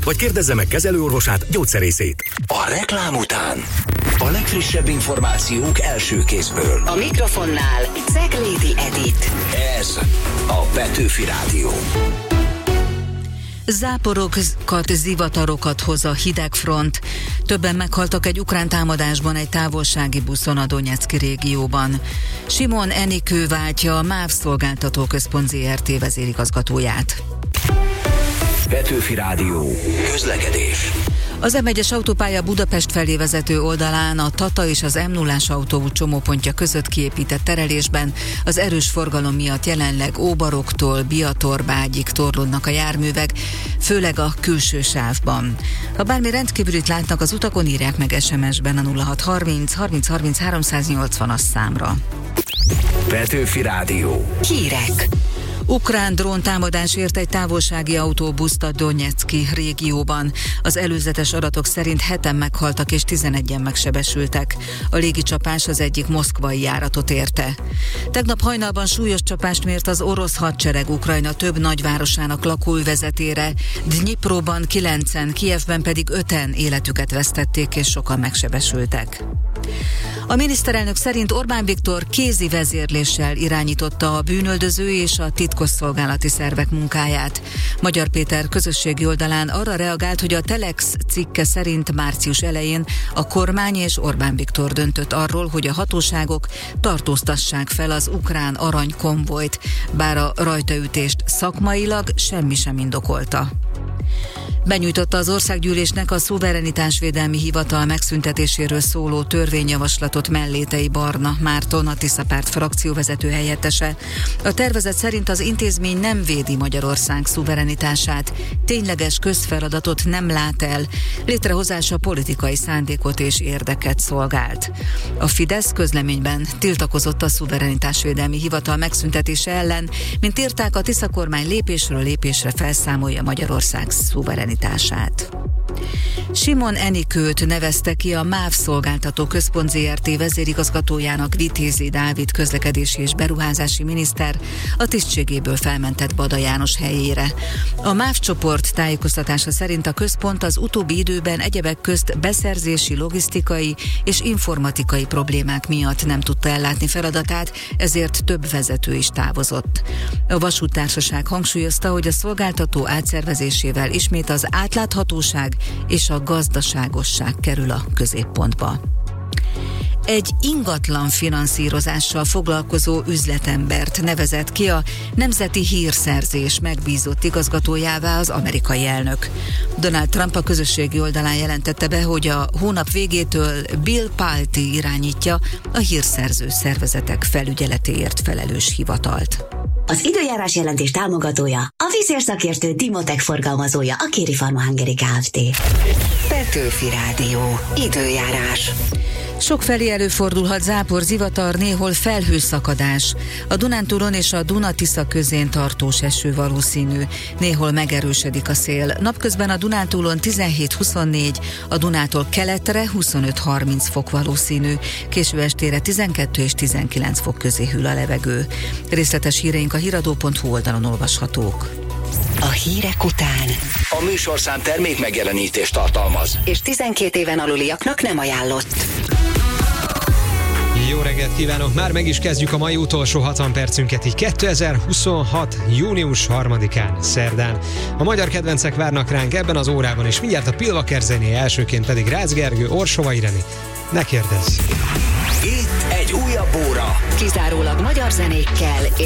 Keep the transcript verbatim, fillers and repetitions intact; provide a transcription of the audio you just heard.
orvoslatot, vagy kérdezze meg kezelőorvosát, gyógyszerészét. A reklám után a legfrissebb információk első kézből. A mikrofonnál Ceglédi Edit. Ez a Petőfi Rádió. Záporokat, zivatarokat hoz a hidegfront. Többen meghaltak egy ukrán támadásban egy távolsági buszon a Donyecky régióban. Simon Enikő váltja a MÁV Szolgáltató Központ zé er té vezérigazgatóját. Petőfi Rádió. Közlekedés. Az em egyes autópálya Budapest felé vezető oldalán a Tata és az em nullás autóút csomópontja között kiépített terelésben az erős forgalom miatt jelenleg Óbaroktól Biatorbágyig torlódnak a járművek, főleg a külső sávban. Ha bármi rendkívülit látnak az utakon, írják meg es em es-ben a nulla hat harminc harminc harminc háromszáznyolcvanas számra. Petőfi Rádió. Hírek. Ukrán dróntámadás ért egy távolsági autóbuszt a Donyecky régióban. Az előzetes adatok szerint heten meghaltak és tizenegyen megsebesültek. A légicsapás az egyik moszkvai járatot érte. Tegnap hajnalban súlyos csapást mért az orosz hadsereg Ukrajna több nagyvárosának lakóövezetére. Dnyipróban kilencen, Kijevben pedig öten életüket vesztették és sokan megsebesültek. A miniszterelnök szerint Orbán Viktor kézi vezérléssel irányította a bűnöldöző és a titkosszolgálati szervek munkáját. Magyar Péter közösségi oldalán arra reagált, hogy a Telex cikke szerint március elején a kormány és Orbán Viktor döntött arról, hogy a hatóságok tartóztassák fel az ukrán aranykonvojt, bár a rajtaütést szakmailag semmi sem indokolta. Benyújtotta az Országgyűlésnek a Szuverenitásvédelmi Hivatal megszüntetéséről szóló törvényjavaslatot Mellétei Barna Márton, a Tiszapárt frakcióvezető helyettese. A tervezet szerint az intézmény nem védi Magyarország szuverenitását, tényleges közfeladatot nem lát el, létrehozása politikai szándékot és érdeket szolgált. A Fidesz közleményben tiltakozott a Szuverenitásvédelmi Hivatal megszüntetése ellen, mint írták, a Tisza kormány lépésről lépésre felszámolja Magyarország szuverenitását. Simon Enikőt nevezte ki a MÁV Szolgáltató Központ zé er té vezérigazgatójának Vitézi Dávid közlekedési és beruházási miniszter a tisztségéből felmentett Bada János helyére. A MÁV csoport tájékoztatása szerint a központ az utóbbi időben egyebek közt beszerzési, logisztikai és informatikai problémák miatt nem tudta ellátni feladatát, ezért több vezető is távozott. A vasúttársaság hangsúlyozta, hogy a szolgáltató átszervezésével ismét az átláthatóság és a gazdaságosság kerül a középpontba. Egy ingatlan finanszírozással foglalkozó üzletembert nevezett ki a Nemzeti Hírszerzés megbízott igazgatójává az amerikai elnök. Donald Trump a közösségi oldalán jelentette be, hogy a hónap végétől Bill Pulte irányítja a hírszerző szervezetek felügyeletéért felelős hivatalt. Az időjárás jelentés támogatója, a vízérszakértő Dimotech forgalmazója, a Kéri Pharma Hungary Kft. Petőfi Rádió. Időjárás. Sokfelé előfordulhat zápor, zivatar, néhol felhőszakadás. A Dunántúlon és a Duna-Tisza közén tartós eső valószínű. Néhol megerősödik a szél. Napközben a Dunántúlon tizenhét huszonnégy, a Dunától keletre huszonöt harminc fok valószínű. Késő estére tizenkettő és tizenkilenc fok közé hűl a levegő. Részletes híreink a híradó pont hu oldalon olvashatók. A hírek után. A műsorszám termék megjelenítést tartalmaz. És tizenkét éven aluliaknak nem ajánlott. Jó reggelt kívánok! Már meg is kezdjük a mai utolsó hatvan percünket, így kétezer-huszonhat. június harmadikán, szerdán. A magyar kedvencek várnak ránk ebben az órában, és mindjárt a Pilvaker zené, elsőként pedig Rácz Gergő, Orsova Ireni. Ne kérdezz! Itt egy újabb óra. Kizárólag magyar zenékkel